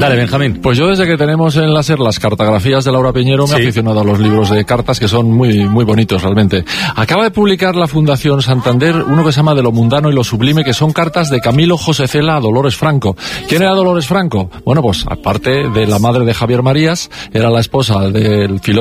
Dale, Benjamín. Pues yo desde que tenemos en la SER las cartografías de Laura Piñero me he aficionado a los libros de cartas, que son muy, muy bonitos realmente. Acaba de publicar la Fundación Santander uno que se llama De lo mundano y lo sublime, que son cartas de Camilo José Cela a Dolores Franco. ¿Quién era Dolores Franco? Bueno, pues aparte de la madre de Javier Marías, era la esposa del filósofo